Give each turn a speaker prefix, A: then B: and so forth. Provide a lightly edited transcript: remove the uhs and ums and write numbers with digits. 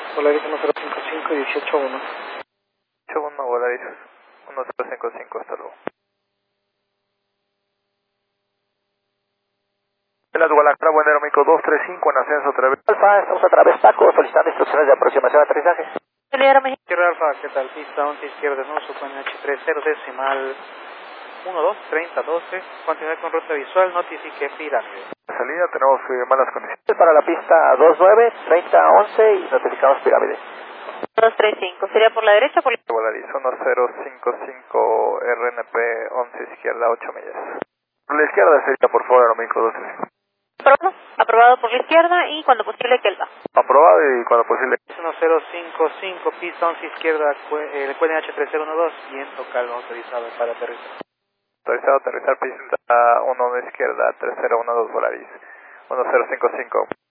A: Volaris 1055 y 181.
B: 81 Volaris 1055, hasta luego. En las Guadalajara, buen aeromédico 235 en ascenso otra vez. Alfa, estamos a través Taco, solicitando instrucciones de aproximación de aterrizaje.
A: Izquierda Alfa, ¿qué tal? Pista 11 izquierda, no, supone H30 decimal 12, continuar con ruta visual, notifique pirámide.
B: Salida, tenemos malas condiciones para la pista 29, 30, 11 y notificamos pirámide.
C: 235, ¿sería por la derecha o por la izquierda?
B: Volaris 1055 RNP 11 izquierda 8 millas. Por la izquierda sería, por favor, aeromédico 235.
C: Aprobado, aprobado por la izquierda y cuando posible que él va.
B: Aprobado y cuando posible.
A: 1055, pista 11 izquierda, recuerden H3012, viento calmo autorizado para aterrizar.
B: Autorizado a aterrizar pista 1 izquierda 3012 Volaris 1055.